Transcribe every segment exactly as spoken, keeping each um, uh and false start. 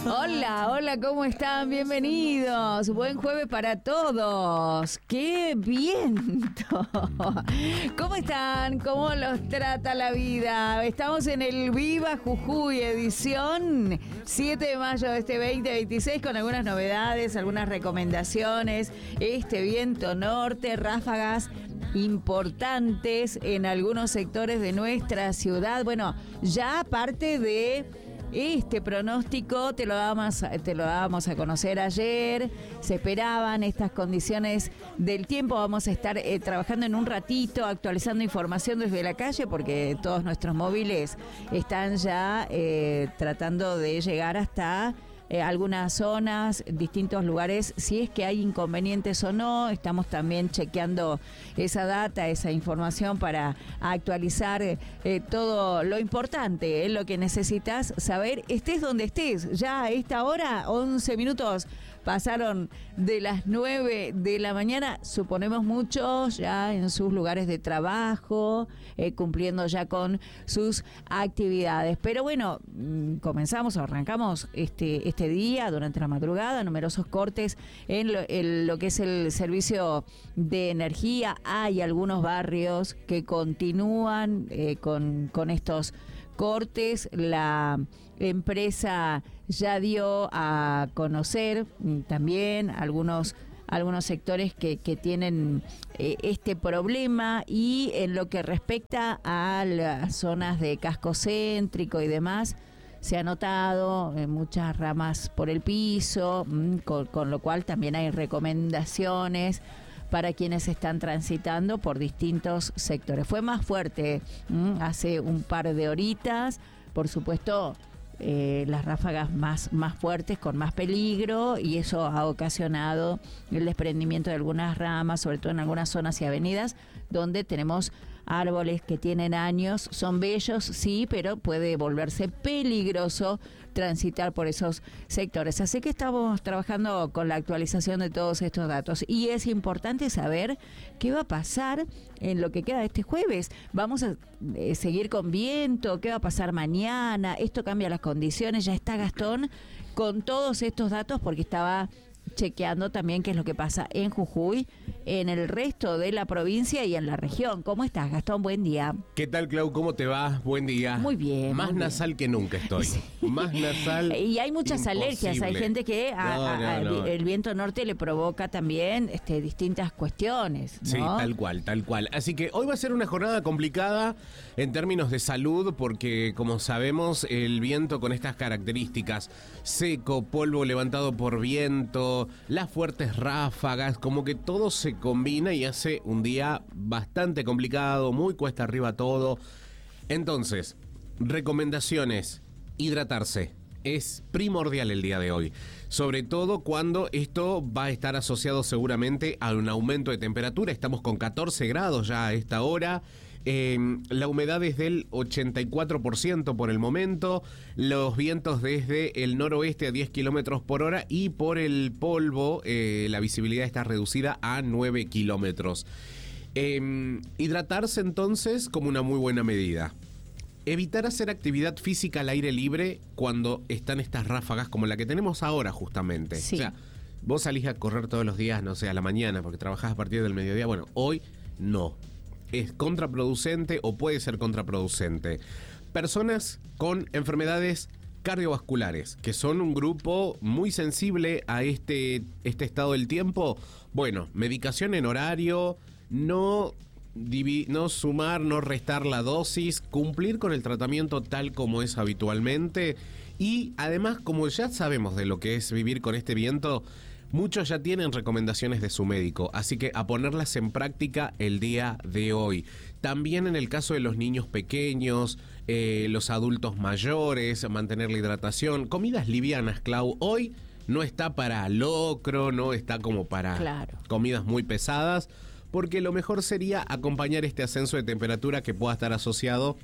Hola, hola, ¿cómo están? Bienvenidos. Buen jueves para todos. ¡Qué viento! ¿Cómo están? ¿Cómo los trata la vida? Estamos en el Viva Jujuy, edición siete de mayo de este veinte veintiséis, con algunas novedades, algunas recomendaciones. Este viento norte, ráfagas importantes en algunos sectores de nuestra ciudad. Bueno, ya aparte de este pronóstico, te lo dábamos, te lo dábamos a conocer ayer. Se esperaban estas condiciones del tiempo. Vamos a estar eh, trabajando en un ratito, actualizando información desde la calle, porque todos nuestros móviles están ya eh, tratando de llegar hasta Eh, algunas zonas, distintos lugares, si es que hay inconvenientes o no. Estamos también chequeando esa data, esa información para actualizar eh, todo lo importante, eh, lo que necesitas saber, estés donde estés. Ya a esta hora, once minutos pasaron de las nueve de la mañana, suponemos muchos ya en sus lugares de trabajo, eh, cumpliendo ya con sus actividades. Pero bueno, comenzamos, arrancamos este, este día, durante la madrugada, numerosos cortes en lo, en lo que es el servicio de energía. Hay algunos barrios que continúan eh, con, con estos cortes. La empresa ya dio a conocer también algunos algunos sectores que, que tienen eh, este problema, y en lo que respecta a las zonas de casco céntrico y demás, se ha notado eh, muchas ramas por el piso, mmm, con, con lo cual también hay recomendaciones para quienes están transitando por distintos sectores. Fue más fuerte mmm, hace un par de horitas, por supuesto. Eh, las ráfagas más, más fuertes, con más peligro, y eso ha ocasionado el desprendimiento de algunas ramas, sobre todo en algunas zonas y avenidas donde tenemos árboles que tienen años. Son bellos, sí, pero puede volverse peligroso transitar por esos sectores. Así que estamos trabajando con la actualización de todos estos datos, y es importante saber qué va a pasar en lo que queda de este jueves. Vamos a eh, seguir con viento, qué va a pasar mañana. Esto cambia las condiciones. Ya está Gastón con todos estos datos, porque estaba chequeando también qué es lo que pasa en Jujuy, en el resto de la provincia y en la región. ¿Cómo estás, Gastón? Buen día. ¿Qué tal, Clau? ¿Cómo te va? Buen día. Muy bien. Más muy nasal bien. que nunca estoy. Sí. Más nasal. Y hay muchas imposible. alergias. Hay gente que a, no, no, a, no. el viento norte le provoca también este, distintas cuestiones, ¿no? Sí, tal cual, tal cual. Así que hoy va a ser una jornada complicada en términos de salud, porque, como sabemos, el viento con estas características, seco, polvo levantado por viento, las fuertes ráfagas, como que todo se combina y hace un día bastante complicado, muy cuesta arriba todo. Entonces, recomendaciones: hidratarse. Es primordial el día de hoy, sobre todo cuando esto va a estar asociado seguramente a un aumento de temperatura. Estamos con catorce grados ya a esta hora. Eh, la humedad es del ochenta y cuatro por ciento por el momento. Los vientos desde el noroeste a diez kilómetros por hora, y por el polvo eh, la visibilidad está reducida a nueve kilómetros. Eh, hidratarse entonces como una muy buena medida. Evitar hacer actividad física al aire libre cuando están estas ráfagas como la que tenemos ahora, justamente. Sí. O sea, vos salís a correr todos los días, no sé, a la mañana, porque trabajás a partir del mediodía. Bueno, hoy no. Es contraproducente, o puede ser contraproducente. Personas con enfermedades cardiovasculares, que son un grupo muy sensible a este, este estado del tiempo. Bueno, medicación en horario, no... Divi- no sumar, no restar la dosis, cumplir con el tratamiento tal como es habitualmente. Y además, como ya sabemos de lo que es vivir con este viento, muchos ya tienen recomendaciones de su médico, así que a ponerlas en práctica el día de hoy. También en el caso de los niños pequeños, eh, los adultos mayores, mantener la hidratación. Comidas livianas, Clau. Hoy no está para locro, no está como para Claro. comidas muy pesadas, porque lo mejor sería acompañar este ascenso de temperatura que pueda estar asociado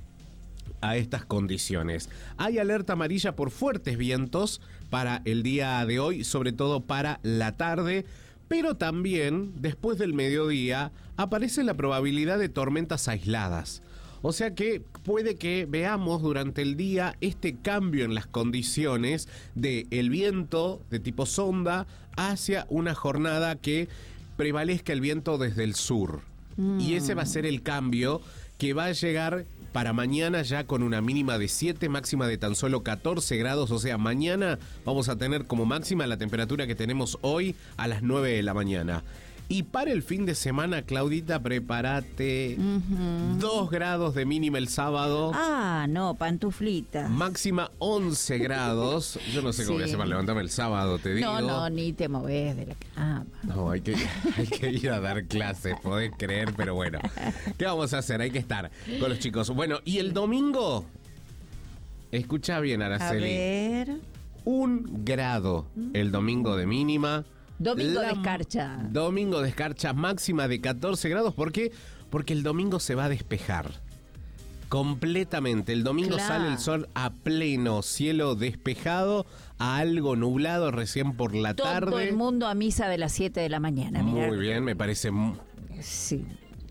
a estas condiciones. Hay alerta amarilla por fuertes vientos para el día de hoy, sobre todo para la tarde, pero también después del mediodía aparece la probabilidad de tormentas aisladas. O sea que puede que veamos durante el día este cambio en las condiciones del viento de tipo sonda hacia una jornada que prevalezca el viento desde el sur. Mm. Y ese va a ser el cambio que va a llegar para mañana ya con una mínima de siete, máxima de tan solo catorce grados. O sea, mañana vamos a tener como máxima la temperatura que tenemos hoy a las nueve de la mañana. Y para el fin de semana, Claudita, prepárate. Uh-huh. dos grados de mínima el sábado. Ah, no, pantuflita. Máxima once grados. Yo no sé cómo sí. voy a hacer para levantarme el sábado, te digo. No, no, ni te movés de la cama. No, hay que, hay que ir a dar clases, podés creer, pero bueno. ¿Qué vamos a hacer? Hay que estar con los chicos. Bueno, ¿y el domingo? Escucha bien, Araceli. A ver. Un grado el domingo de mínima. Domingo de escarcha. Domingo de escarcha, máxima de catorce grados. ¿Por qué? Porque el domingo se va a despejar completamente. El domingo claro. sale el sol a pleno, cielo despejado, a algo nublado recién por la Todo tarde. Todo el mundo a misa de las siete de la mañana. Muy mirá. bien, me parece... Muy... Sí,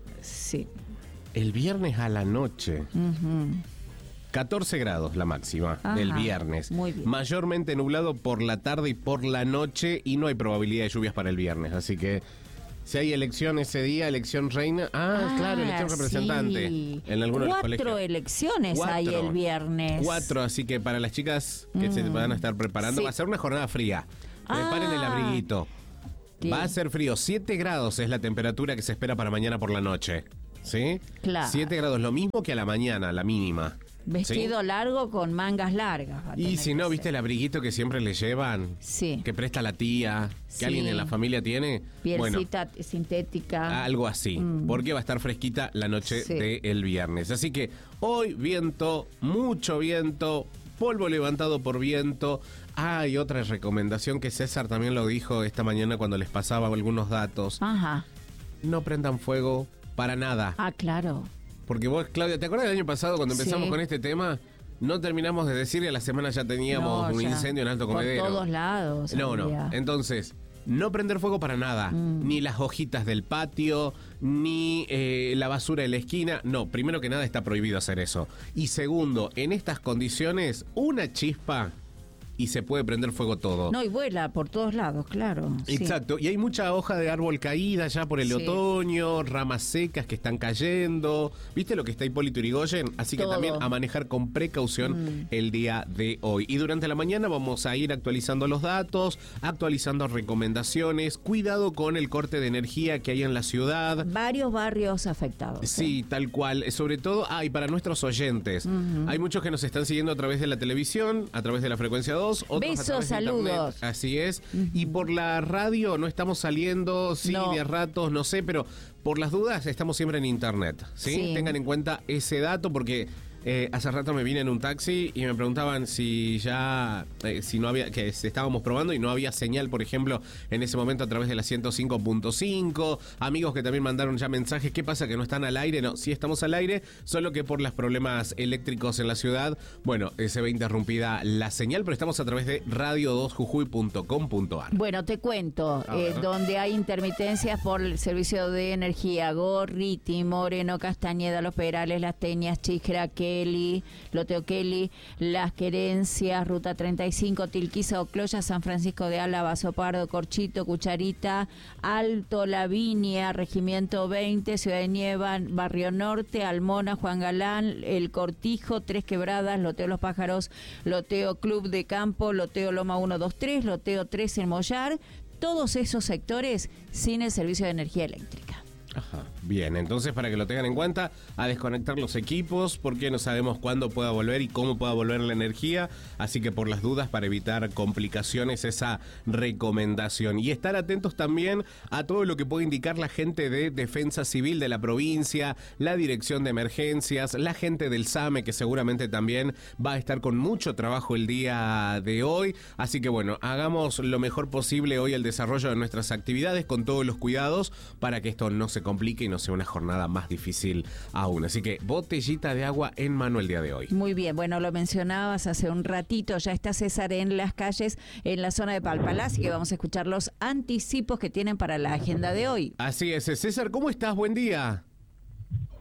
sí. El viernes a la noche... Uh-huh. catorce grados la máxima. Ajá, del viernes. Muy bien. Mayormente nublado por la tarde y por la noche y no hay probabilidad de lluvias para el viernes. Así que si hay elección ese día, elección reina. Ah, ah claro, elección representante. Sí. En algunos Cuatro colegios. Cuatro elecciones Cuatro. hay el viernes. Cuatro, así que para las chicas que mm. se van a estar preparando, sí. va a ser una jornada fría. Preparen ah. el abriguito. Sí. Va a ser frío. siete grados es la temperatura que se espera para mañana por la noche. ¿Sí? Claro. siete grados, lo mismo que a la mañana, la mínima. Vestido ¿sí? largo con mangas largas. Y si no, ¿viste el abriguito que siempre le llevan? Sí. Que presta la tía, que sí. alguien en la familia tiene. Pielcita bueno, sintética. Algo así, mm. porque va a estar fresquita la noche sí. del viernes. Así que hoy viento, mucho viento, polvo levantado por viento. Ah, y otra recomendación que César también lo dijo esta mañana cuando les pasaba algunos datos. Ajá. No prendan fuego para nada. Ah, claro. Porque vos, Claudia, ¿te acuerdas del año pasado cuando empezamos sí. con este tema? No terminamos de decir y a la semana ya teníamos no, un ya. incendio en Alto Comedero. Por todos lados. No, no. Entonces, no prender fuego para nada. Mm. Ni las hojitas del patio, ni eh, la basura de la esquina. No, primero que nada está prohibido hacer eso. Y segundo, en estas condiciones, una chispa... y se puede prender fuego todo. No, y vuela por todos lados, claro. Exacto, sí. y hay mucha hoja de árbol caída ya por el sí. otoño, ramas secas que están cayendo. ¿Viste lo que está Hipólito Yrigoyen? Así todo. Que también a manejar con precaución mm. el día de hoy. Y durante la mañana vamos a ir actualizando los datos, actualizando recomendaciones. Cuidado con el corte de energía que hay en la ciudad. Varios barrios afectados. Sí, sí. tal cual. Sobre todo, ah, y para nuestros oyentes. Uh-huh. Hay muchos que nos están siguiendo a través de la televisión, a través de la frecuencia dos. Besos, saludos. Así es. Uh-huh. Y por la radio no estamos saliendo, sí, no. de a ratos, no sé, pero por las dudas estamos siempre en internet. ¿sí? Sí. Tengan en cuenta ese dato porque eh, hace rato me vine en un taxi y me preguntaban si ya, eh, si no había, que estábamos probando y no había señal, por ejemplo, en ese momento a través de la ciento cinco punto cinco. Amigos que también mandaron ya mensajes, ¿qué pasa que no están al aire? No, sí estamos al aire, solo que por los problemas eléctricos en la ciudad, bueno, eh, se ve interrumpida la señal, pero estamos a través de radio dos jujuy punto com punto ar. Bueno, te cuento, eh, donde hay intermitencias por el servicio de energía, Gorriti, Moreno, Castañeda, Los Perales, Las Teñas, Chisquera, Kelly, Loteo Kelly, Las Querencias, Ruta treinta y cinco, Tilquiza, Ocloya, San Francisco de Álava, Sopardo, Corchito, Cucharita, Alto Lavinia, Regimiento veinte, Ciudad de Nieva, Barrio Norte, Almona, Juan Galán, El Cortijo, Tres Quebradas, Loteo Los Pájaros, Loteo Club de Campo, Loteo Loma ciento veintitrés, Loteo tres en Mollar, todos esos sectores sin el servicio de energía eléctrica. Ajá. Bien, entonces para que lo tengan en cuenta, a desconectar los equipos porque no sabemos cuándo pueda volver y cómo pueda volver la energía, así que por las dudas, para evitar complicaciones, esa recomendación. Y estar atentos también a todo lo que puede indicar la gente de Defensa Civil de la provincia, la Dirección de Emergencias, la gente del SAME, que seguramente también va a estar con mucho trabajo el día de hoy, así que bueno, hagamos lo mejor posible hoy el desarrollo de nuestras actividades con todos los cuidados para que esto no se complique y no sea una jornada más difícil aún. Así que botellita de agua en mano el día de hoy. Muy bien, bueno, lo mencionabas hace un ratito, ya está César en las calles, en la zona de Palpalá, así que vamos a escuchar los anticipos que tienen para la agenda de hoy. Así es, César, ¿cómo estás? Buen día.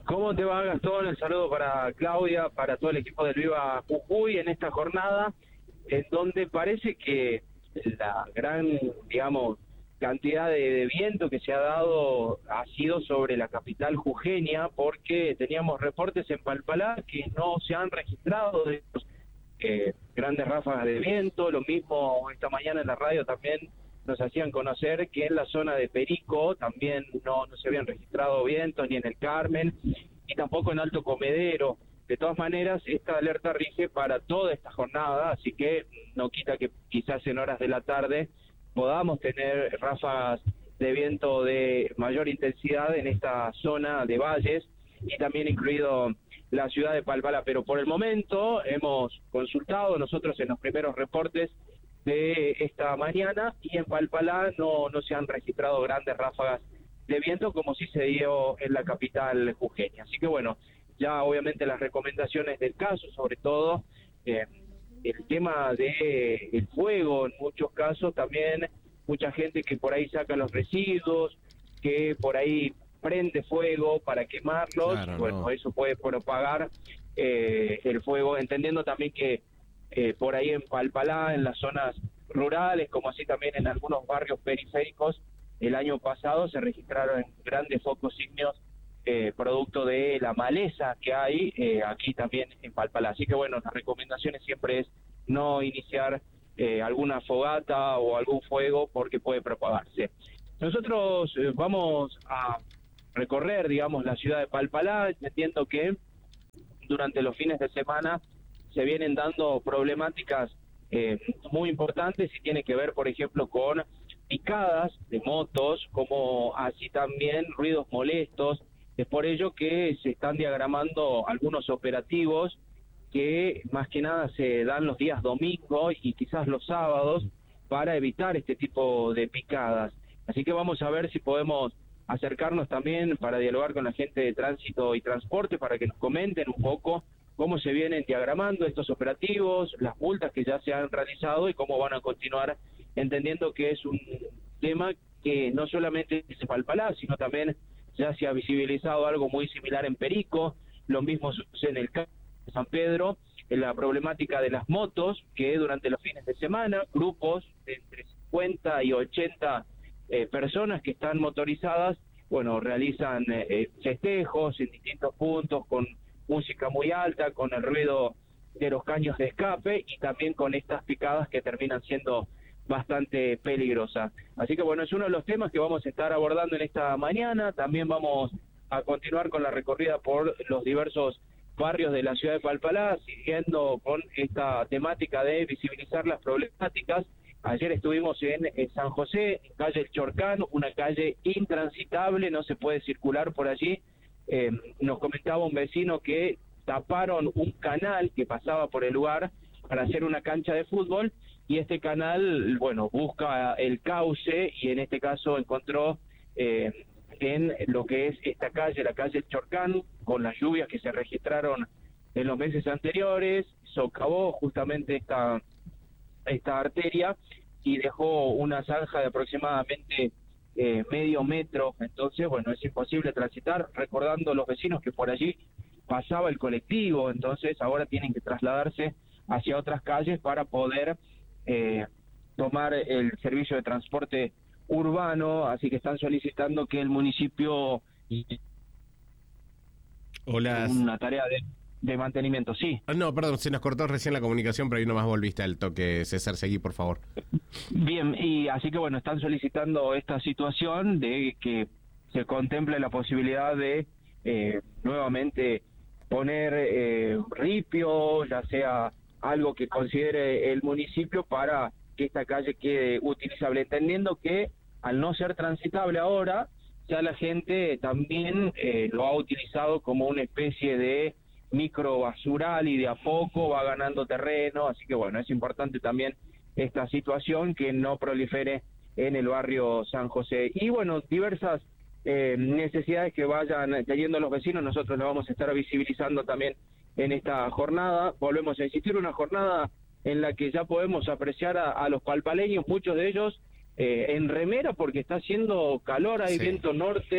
¿Cómo te va, Gastón? El saludo para Claudia, para todo el equipo del Viva Jujuy en esta jornada, en donde parece que la gran, digamos, cantidad de, de viento que se ha dado ha sido sobre la capital jujeña, porque teníamos reportes en Palpalá que no se han registrado de eh, grandes ráfagas de viento. Lo mismo esta mañana en la radio también nos hacían conocer que en la zona de Perico también no, no se habían registrado vientos, ni en el Carmen, y tampoco en Alto Comedero. De todas maneras, esta alerta rige para toda esta jornada, así que no quita que quizás en horas de la tarde podamos tener ráfagas de viento de mayor intensidad en esta zona de valles, y también incluido la ciudad de Palpalá. Pero por el momento hemos consultado nosotros en los primeros reportes de esta mañana, y en Palpalá no, no se han registrado grandes ráfagas de viento como sí se dio en la capital jujeña. Así que bueno, ya obviamente las recomendaciones del caso, sobre todo eh, el tema de el fuego, en muchos casos también mucha gente que por ahí saca los residuos, que por ahí prende fuego para quemarlos, claro, bueno, no. Eso puede propagar eh, el fuego, entendiendo también que Eh, por ahí en Palpalá, en las zonas rurales, como así también en algunos barrios periféricos, el año pasado se registraron grandes focos ígneos eh, producto de la maleza que hay eh, aquí también en Palpalá. Así que bueno, las recomendaciones siempre es no iniciar eh, alguna fogata o algún fuego porque puede propagarse. Nosotros eh, vamos a recorrer, digamos, la ciudad de Palpalá, entendiendo que durante los fines de semana se vienen dando problemáticas eh, muy importantes y tiene que ver, por ejemplo, con picadas de motos, como así también ruidos molestos. Es por ello que se están diagramando algunos operativos que más que nada se dan los días domingos y quizás los sábados para evitar este tipo de picadas. Así que vamos a ver si podemos acercarnos también para dialogar con la gente de tránsito y transporte para que nos comenten un poco cómo se vienen diagramando estos operativos, las multas que ya se han realizado y cómo van a continuar, entendiendo que es un tema que no solamente es en Palpalá, sino también ya se ha visibilizado algo muy similar en Perico, lo mismo sucede en el caso de San Pedro, en la problemática de las motos, que durante los fines de semana, grupos de entre cincuenta y ochenta eh, personas que están motorizadas, bueno, realizan eh, festejos en distintos puntos con música muy alta, con el ruido de los caños de escape y también con estas picadas que terminan siendo bastante peligrosas. Así que bueno, es uno de los temas que vamos a estar abordando en esta mañana. También vamos a continuar con la recorrida por los diversos barrios de la ciudad de Palpalá, siguiendo con esta temática de visibilizar las problemáticas. Ayer estuvimos en, en San José, en calle El Chorcán, una calle intransitable, no se puede circular por allí. Eh, nos comentaba un vecino que taparon un canal que pasaba por el lugar para hacer una cancha de fútbol, y este canal, bueno, busca el cauce y en este caso encontró eh, en lo que es esta calle, la calle El Chorcán, con las lluvias que se registraron en los meses anteriores, socavó justamente esta, esta arteria y dejó una zanja de aproximadamente Eh, medio metro. Entonces, bueno, es imposible transitar, recordando los vecinos que por allí pasaba el colectivo, entonces ahora tienen que trasladarse hacia otras calles para poder eh, tomar el servicio de transporte urbano, así que están solicitando que el municipio Hola. Una tarea de, de mantenimiento, sí. No, perdón, se nos cortó recién la comunicación, pero ahí nomás volviste al toque. César, seguí, por favor. Bien, y así que bueno, están solicitando esta situación de que se contemple la posibilidad de eh, nuevamente poner eh, ripio, ya sea algo que considere el municipio para que esta calle quede utilizable, entendiendo que al no ser transitable ahora, ya la gente también eh, lo ha utilizado como una especie de micro basural y de a poco va ganando terreno, así que bueno, es importante también esta situación que no prolifere en el barrio San José. Y bueno, diversas eh, necesidades que vayan teniendo los vecinos, nosotros lo vamos a estar visibilizando también en esta jornada. Volvemos a insistir, una jornada en la que ya podemos apreciar a, a los palpaleños, muchos de ellos eh, en remera porque está haciendo calor, hay sí. viento norte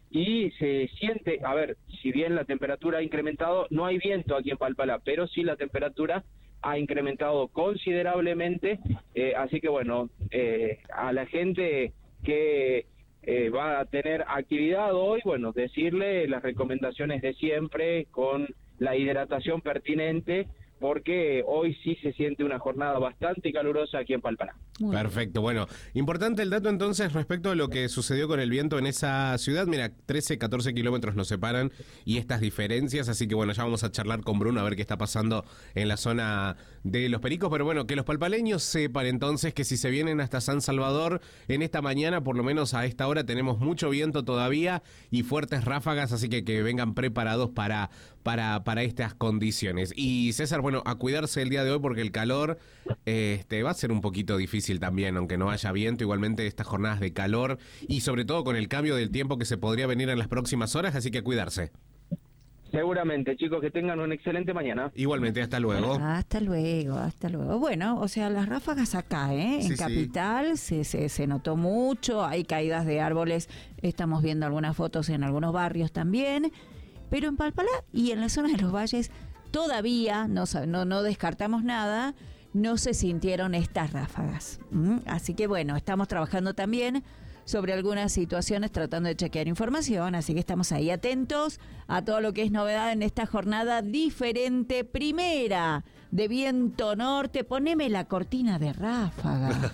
y se siente, a ver, si bien la temperatura ha incrementado, no hay viento aquí en Palpalá, pero sí la temperatura ha incrementado considerablemente, eh, así que bueno, eh, a la gente que eh, va a tener actividad hoy, bueno, decirle las recomendaciones de siempre con la hidratación pertinente, porque hoy sí se siente una jornada bastante calurosa aquí en Palpalá. Perfecto, bueno, importante el dato entonces respecto a lo que sucedió con el viento en esa ciudad. Mira, trece, catorce kilómetros nos separan y estas diferencias, así que bueno, ya vamos a charlar con Bruno a ver qué está pasando en la zona de Los Pericos, pero bueno, que los palpaleños sepan entonces que si se vienen hasta San Salvador en esta mañana, por lo menos a esta hora tenemos mucho viento todavía y fuertes ráfagas, así que que vengan preparados para, para, para estas condiciones. Y César, bueno, a cuidarse el día de hoy porque el calor este, va a ser un poquito difícil también, aunque no haya viento, igualmente estas jornadas de calor y sobre todo con el cambio del tiempo que se podría venir en las próximas horas, así que cuidarse. Seguramente, chicos, que tengan una excelente mañana. Igualmente, hasta luego. Hasta luego, hasta luego. Bueno, o sea, las ráfagas acá, ¿eh? Sí, en sí. Capital se, se, se notó mucho, hay caídas de árboles, estamos viendo algunas fotos en algunos barrios también, pero en Palpalá y en las zonas de los valles todavía no, no, no descartamos nada, no se sintieron estas ráfagas. ¿Mm? Así que bueno, estamos trabajando también sobre algunas situaciones tratando de chequear información, así que estamos ahí atentos a todo lo que es novedad en esta jornada diferente, primera de viento norte. Poneme la cortina de ráfaga.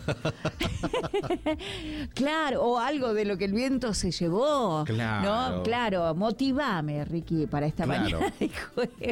Claro, o algo de lo que el viento se llevó. Claro. ¿No? Claro, motivame, Ricky, para esta Claro. mañana de jueves.